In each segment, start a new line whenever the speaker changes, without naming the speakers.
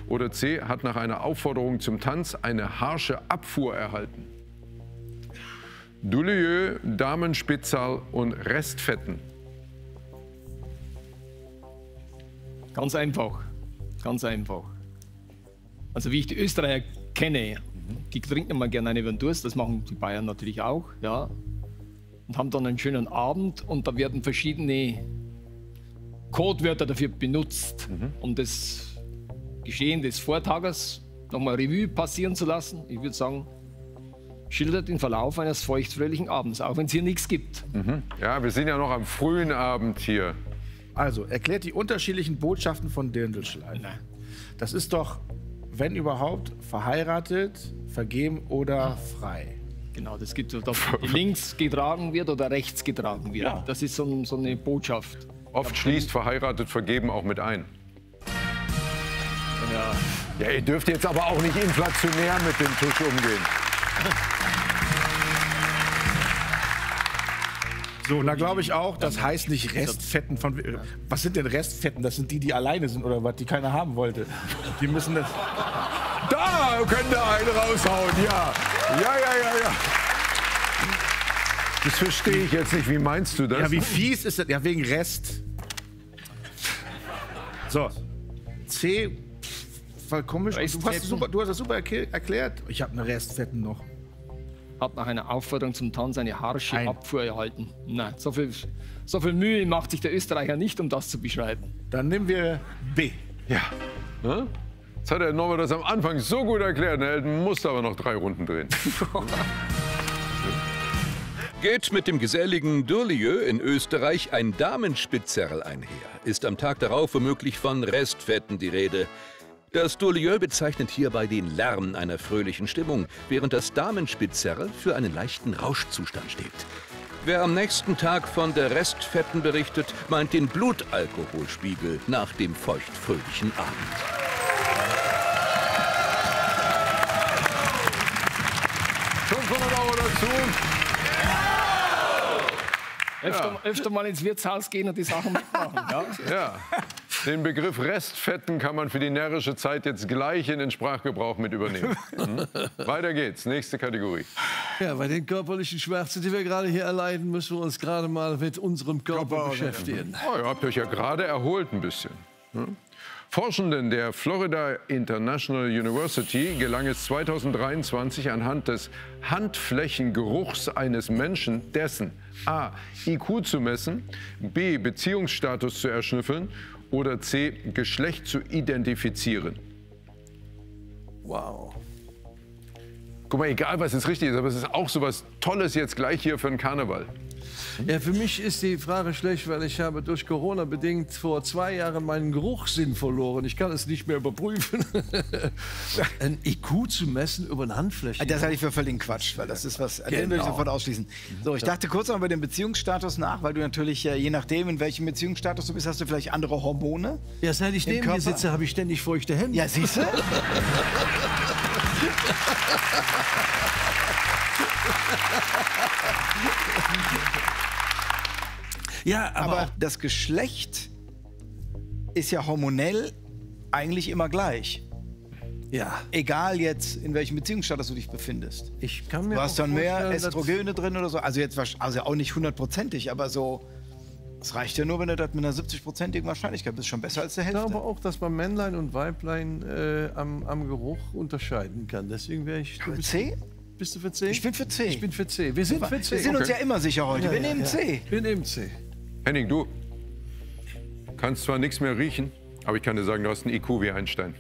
Oder C, hat nach einer Aufforderung zum Tanz eine harsche Abfuhr erhalten. Dolieu, Damenspitzerl und Restfetten.
Ganz einfach. Ganz einfach. Also wie ich die Österreicher kenne, die trinken immer gerne eine über den Durst, das machen die Bayern natürlich auch, ja. Und haben dann einen schönen Abend und da werden verschiedene Codewörter dafür benutzt, um das Geschehen des Vortages nochmal Revue passieren zu lassen. Ich würde sagen, schildert den Verlauf eines feuchtfröhlichen Abends, auch wenn es hier nichts gibt.
Ja, wir sind ja noch am frühen Abend hier.
Also, erklärt die unterschiedlichen Botschaften von Dirndlschleifen. Das ist doch, wenn überhaupt, verheiratet, vergeben oder frei.
Genau, das gibt so, dass links getragen wird oder rechts getragen wird.
Ja.
Das ist so eine Botschaft.
Oft schließt verheiratet, vergeben auch mit ein.
Ja.
Ja, ihr dürft jetzt aber auch nicht inflationär mit dem Tisch umgehen.
So, da glaube ich auch, das heißt nicht Restfetten von... Was sind denn Restfetten? Das sind die, die alleine sind oder was, die keiner haben wollte. Die müssen das...
Da könnt ihr einen raushauen, ja. Ja. Das verstehe ich jetzt nicht. Wie meinst du das?
Ja, wie fies ist das? Ja, wegen Rest. So. C. Voll komisch. Du hast das super erklärt. Ich habe eine Restfetten noch.
Hat nach einer Aufforderung zum Tanz eine harsche Abfuhr erhalten. Nein, so viel Mühe macht sich der Österreicher nicht, um das zu beschreiben.
Dann nehmen wir B.
Ja. Jetzt hat der Norbert das am Anfang so gut erklärt. Er musste aber noch 3 Runden drehen.
Geht mit dem geselligen Dolieu in Österreich ein Damenspitzerl einher, ist am Tag darauf womöglich von Restfetten die Rede. Das Dolieu bezeichnet hierbei den Lärm einer fröhlichen Stimmung, während das Damenspitzerl für einen leichten Rauschzustand steht. Wer am nächsten Tag von der Restfetten berichtet, meint den Blutalkoholspiegel nach dem feuchtfröhlichen Abend.
€500 dazu.
Öfter mal ins Wirtshaus gehen und die Sachen mitmachen. Ja?
Ja. Den Begriff Restfetten kann man für die närrische Zeit jetzt gleich in den Sprachgebrauch mit übernehmen. Weiter geht's. Nächste Kategorie.
Ja, bei den körperlichen Schmerzen, die wir gerade hier erleiden, müssen wir uns gerade mal mit unserem Körper beschäftigen.
Oh, ihr habt euch ja gerade erholt ein bisschen. Forschenden der Florida International University gelang es 2023 anhand des Handflächengeruchs eines Menschen dessen A. IQ zu messen, B. Beziehungsstatus zu erschnüffeln oder C. Geschlecht zu identifizieren.
Wow.
Guck mal, egal was jetzt richtig ist, aber es ist auch so was Tolles jetzt gleich hier für den Karneval.
Ja, für mich ist die Frage schlecht, weil ich habe durch Corona bedingt vor 2 Jahren meinen Geruchssinn verloren. Ich kann es nicht mehr überprüfen. Ein IQ zu messen über ein Handflächen.
Das halte ich für völligen Quatsch, weil das ist was, den will ich sofort ausschließen. So, ich dachte kurz noch bei dem Beziehungsstatus nach, weil du natürlich, je nachdem, in welchem Beziehungsstatus du bist, hast du vielleicht andere Hormone.
Ja, seit ich neben dir sitze, habe ich ständig feuchte Hände.
Ja, siehst du?
Ja,
aber das Geschlecht ist ja hormonell eigentlich immer gleich.
Ja.
Egal jetzt, in welchem Beziehungsstatus du dich befindest.
Ich kann mir
du hast dann mehr
vorstellen,
Östrogene drin oder so. Also jetzt also auch nicht 100%ig, aber so. Es reicht ja nur, wenn du das mit einer 70%igen Wahrscheinlichkeit bist. Schon besser als der Hälfte.
Ich glaube auch, dass man Männlein und Weiblein am Geruch unterscheiden kann. Deswegen wäre ich...
C?
Bist du für C?
Ich bin für C.
Ich bin für C. Wir sind für C.
Wir sind uns ja immer sicher heute.
Ja,
wir nehmen C.
Wir nehmen C.
Henning, du kannst zwar nichts mehr riechen, aber ich kann dir sagen, du hast einen IQ wie Einstein.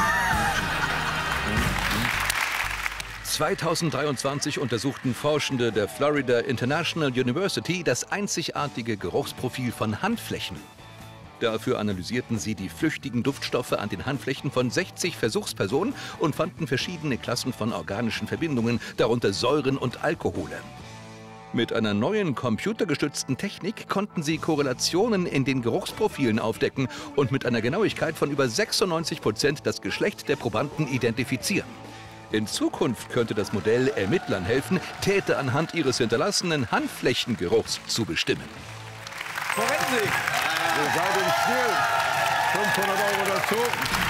2023 untersuchten Forschende der Florida International University das einzigartige Geruchsprofil von Handflächen. Dafür analysierten sie die flüchtigen Duftstoffe an den Handflächen von 60 Versuchspersonen und fanden verschiedene Klassen von organischen Verbindungen, darunter Säuren und Alkohole. Mit einer neuen computergestützten Technik konnten sie Korrelationen in den Geruchsprofilen aufdecken und mit einer Genauigkeit von über 96% das Geschlecht der Probanden identifizieren. In Zukunft könnte das Modell Ermittlern helfen, Täter anhand ihres hinterlassenen Handflächengeruchs zu bestimmen.
Forensik! Ihr seid im Spiel. 500 € dazu.